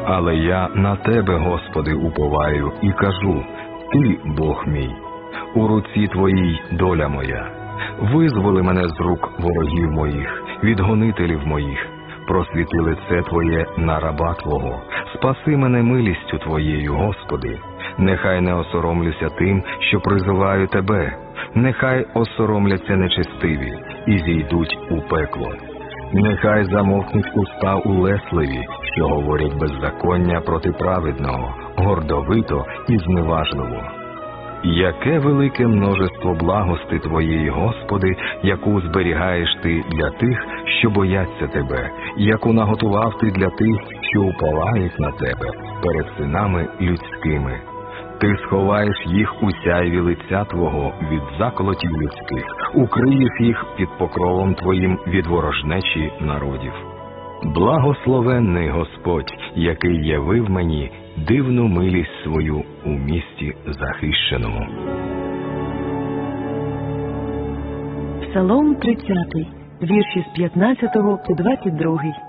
Але я на Тебе, Господи, уповаю і кажу: Ти, Бог мій, у руці Твоїй доля моя. Визволи мене з рук ворогів моїх, від гонителів моїх. Просвіти лице Твоє на раба Твого. Спаси мене милістю Твоєю, Господи. Нехай не осоромлюся тим, що призиваю Тебе. Нехай осоромляться нечестиві і зійдуть у пекло. Нехай замовкнуть уста улесливі, що говорять беззаконня проти праведного, гордовито і зневажливо. Яке велике множество благости Твоєї, Господи, яку зберігаєш Ти для тих, що бояться Тебе, яку наготував Ти для тих, що уповають на Тебе перед синами людськими. Ти сховаєш їх у сяйві лиця Твого від заколотів людських, укриєш їх під покровом Твоїм від ворожнечі народів. Благословенний Господь, який явив мені дивну милість свою у місті захищеному. Псалом 30, вірші з 15 по 22.